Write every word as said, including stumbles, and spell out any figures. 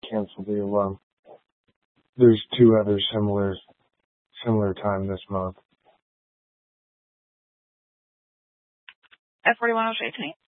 cancel the alarm. There's two other similar similar time this month. F forty-one oh eighteen.